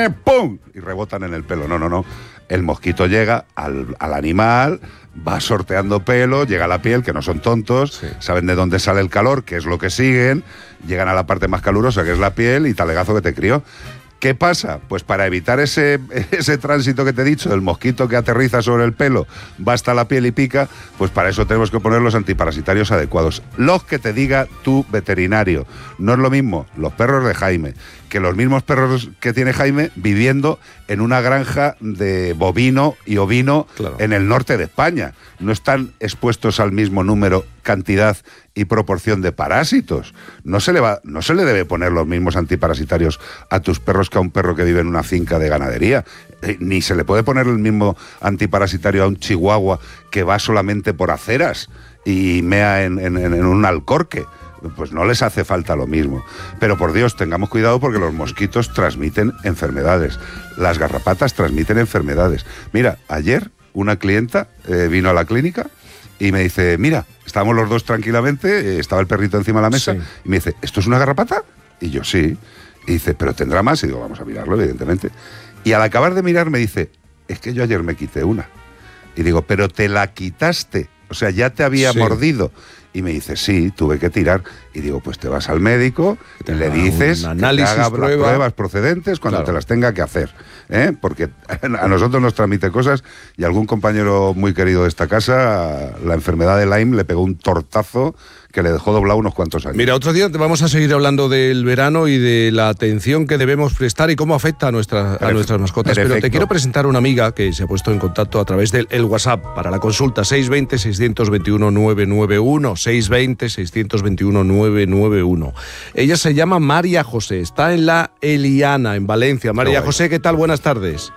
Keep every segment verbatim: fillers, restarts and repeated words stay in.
¡pum! Y rebotan en el pelo. No, no, no. El mosquito llega al, al animal, va sorteando pelo, llega a la piel, que no son tontos, sí. Saben de dónde sale el calor, que es lo que siguen, llegan a la parte más calurosa, que es la piel, y talegazo que te crió. ¿Qué pasa? Pues para evitar ese, ese tránsito que te he dicho, del mosquito que aterriza sobre el pelo, va hasta la piel y pica, pues para eso tenemos que poner los antiparasitarios adecuados. Los que te diga tu veterinario. No es lo mismo los perros de Jaime que los mismos perros que tiene Jaime viviendo en una granja de bovino y ovino, claro, en el norte de España. No están expuestos al mismo número, cantidad y proporción de parásitos. No se le va, no se le debe poner los mismos antiparasitarios a tus perros que a un perro que vive en una finca de ganadería. Eh, ni se le puede poner el mismo antiparasitario a un chihuahua que va solamente por aceras y mea en, en, en un alcorque. Pues no les hace falta lo mismo. Pero por Dios, tengamos cuidado porque los mosquitos transmiten enfermedades. Las garrapatas transmiten enfermedades. Mira, ayer una clienta eh, vino a la clínica y me dice, mira, estábamos los dos tranquilamente, eh, estaba el perrito encima de la mesa, sí, y me dice, ¿esto es una garrapata? Y yo, sí. Y dice, ¿pero tendrá más? Y digo, vamos a mirarlo, evidentemente. Y al acabar de mirar me dice, es que yo ayer me quité una. Y digo, ¿pero te la quitaste? O sea, ya te había sí. mordido. Y me dice, sí, tuve que tirar. Y digo, pues te vas al médico, te le dices que te haga prueba. las pruebas procedentes cuando claro. te las tenga que hacer. ¿eh? Porque a nosotros nos transmite cosas y algún compañero muy querido de esta casa, la enfermedad de Lyme le pegó un tortazo que le dejó doblado unos cuantos años. Mira, otro día te vamos a seguir hablando del verano y de la atención que debemos prestar y cómo afecta a, nuestra, a nuestras mascotas. Perfecto. Pero te quiero presentar a una amiga que se ha puesto en contacto a través del el WhatsApp para la consulta seis dos cero, seis dos uno, nueve nueve uno, seis dos cero, seis dos uno, nueve nueve uno. Ella se llama María José, está en la Eliana, en Valencia. María José, ¿qué tal? Buenas tardes.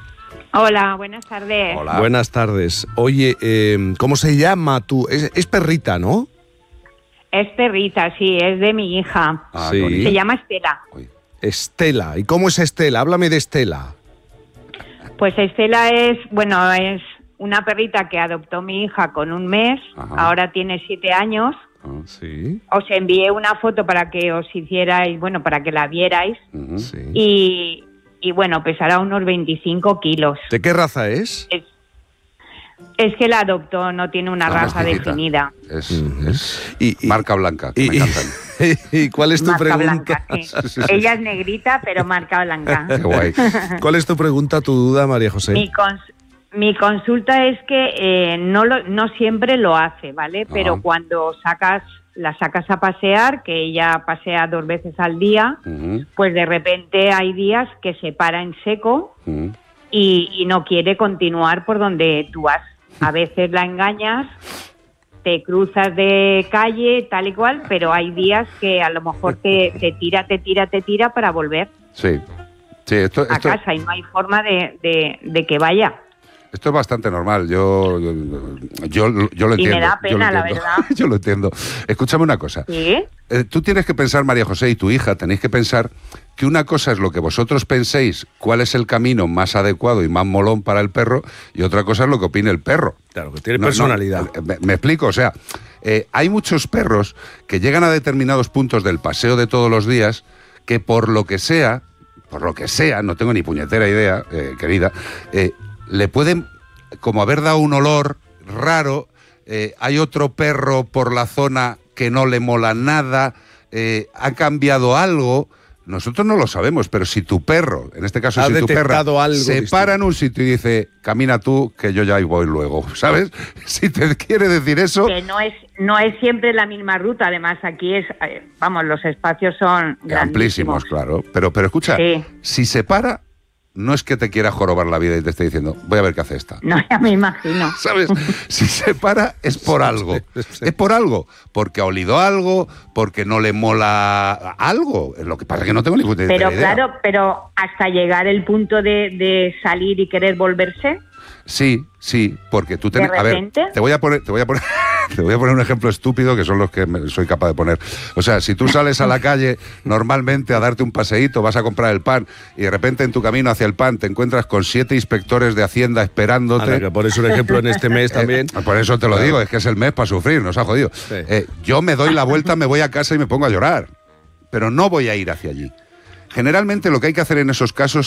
Hola, buenas tardes. Hola. Buenas tardes. Oye, eh, ¿cómo se llama tú? Es, es perrita, ¿no? Es perrita, sí, es de mi hija. Ah, sí. Se llama Estela. Estela. ¿Y cómo es Estela? Háblame de Estela. Pues Estela es, bueno, es una perrita que adoptó mi hija con un mes. Ajá. Ahora tiene siete años. Ah, sí. Os envié una foto para que os hicierais, bueno, para que la vierais. Uh-huh. Sí. Y, y bueno, pesará unos veinticinco kilos. ¿De qué raza es? Es Es que la adoptó, no tiene una la raza definida. Es, es y, y, marca blanca, que y, me encantan. ¿Y cuál es tu marca pregunta? Blanca, sí. Sí, sí, sí. Ella es negrita, pero marca blanca. Qué guay. ¿Cuál es tu pregunta, tu duda, María José? Mi, cons- mi consulta es que eh, no, lo, no siempre lo hace, ¿vale? Pero uh-huh. cuando sacas la sacas a pasear, que ella pasea dos veces al día, uh-huh. pues de repente hay días que se para en seco uh-huh. y, y no quiere continuar por donde tú vas. A veces la engañas, te cruzas de calle, tal y cual, pero hay días que a lo mejor te, te tira, te tira, te tira para volver sí. Sí, esto, a esto, casa y no hay forma de, de, de que vaya. Esto es bastante normal, yo, yo, yo lo entiendo. Y me da pena, la verdad. Yo lo entiendo. Escúchame una cosa. ¿Sí? Eh, tú tienes que pensar, María José, y tu hija, tenéis que pensar que una cosa es lo que vosotros penséis, cuál es el camino más adecuado y más molón para el perro, y otra cosa es lo que opine el perro. Claro, que tiene no, personalidad. No, me, me explico, o sea, eh, hay muchos perros que llegan a determinados puntos del paseo de todos los días que por lo que sea, por lo que sea, no tengo ni puñetera idea, eh, querida, eh, le pueden como haber dado un olor raro, eh, hay otro perro por la zona que no le mola nada, eh, ha cambiado algo, nosotros no lo sabemos, pero si tu perro, en este caso ha si tu perra, algo se distinto. para en un sitio y dice, camina tú, que yo ya voy luego, ¿sabes? Si te quiere decir eso... Que no es no es siempre la misma ruta, además aquí es, vamos, los espacios son amplísimos, claro, pero, pero escucha, sí. Si se para... No es que te quiera jorobar la vida y te esté diciendo, voy a ver qué hace esta. No, ya me imagino. ¿Sabes? Si se para es por algo. Es por algo. Porque ha olido algo, porque no le mola algo. Lo que pasa es que no tengo ni puta idea. Pero claro, pero hasta llegar el punto de, de salir y querer volverse. Sí, sí, porque tú te... ¿De a ver, te voy a poner... Te voy a poner... Te voy a poner un ejemplo estúpido que son los que me soy capaz de poner. O sea, si tú sales a la calle normalmente a darte un paseíto, vas a comprar el pan y de repente en tu camino hacia el pan te encuentras con siete inspectores de Hacienda esperándote. Ana, que pones un ejemplo en este mes también. Eh, por eso te lo digo, es que es el mes para sufrir, nos ha jodido. Sí. Eh, yo me doy la vuelta, me voy a casa y me pongo a llorar, pero no voy a ir hacia allí. Generalmente lo que hay que hacer en esos casos